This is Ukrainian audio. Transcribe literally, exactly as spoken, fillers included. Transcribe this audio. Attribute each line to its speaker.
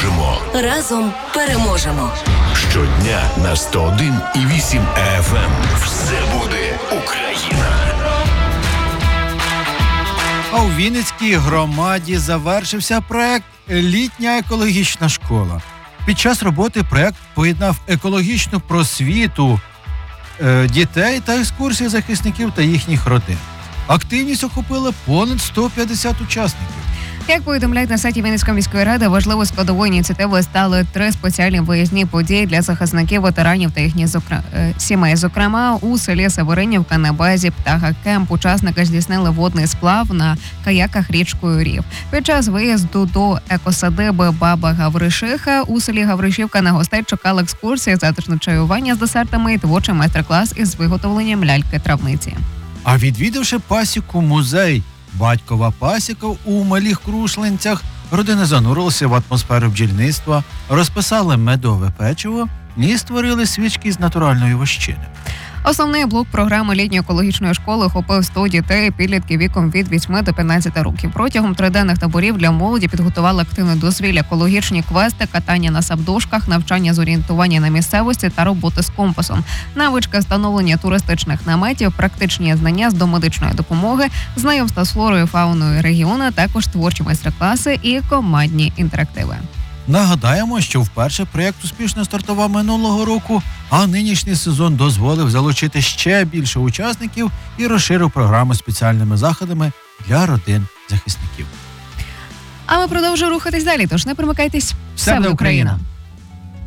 Speaker 1: допоможемо.
Speaker 2: Разом переможемо.
Speaker 1: Щодня на сто один і вісім еф ем. Все буде Україна.
Speaker 3: А у Вінницькій громаді завершився проект «Літня екологічна школа». Під час роботи проект поєднав екологічну просвіту е, дітей та екскурсії захисників та їхніх родин. Активність охопила понад сто п'ятдесят учасників.
Speaker 4: Як повідомляють на сайті Вінницької міської ради, важливою складовою ініціативи стали три спеціальні виїзні події для захисників, ветеранів та їхніх зокрема, сімей. Зокрема, у селі Северинівка на базі Птаха Кемп учасники здійснили водний сплав на каяках річкою Рів. Під час виїзду до екосадиби Баба Гавришиха у селі Гавришівка на гостей чекала екскурсія, затишне чаювання з десертами і творчий майстер-клас із виготовленням ляльки-травниці.
Speaker 3: А відвідавши пасіку музей «Батькова пасіка» у Малих Крушлинцях, родини занурилися в атмосферу бджільництва, розписали медове печиво і створили свічки з натуральної вощини.
Speaker 4: Основний блок програми літньої екологічної школи охопив сто дітей і підлітків віком від вісьми до п'ятнадцяти років. Протягом триденних таборів для молоді підготували активне дозвілля, екологічні квести, катання на сабдошках, навчання з орієнтування на місцевості та роботи з компасом, навички встановлення туристичних наметів, практичні знання з домедичної допомоги, знайомства з флорою і фауною регіону, також творчі майстер-класи і командні інтерактиви.
Speaker 3: Нагадаємо, що вперше проєкт успішно стартував минулого року, а нинішній сезон дозволив залучити ще більше учасників і розширив програму спеціальними заходами для родин захисників.
Speaker 4: А ми продовжуємо рухатись далі, тож не примикайтесь.
Speaker 3: Все буде Україна!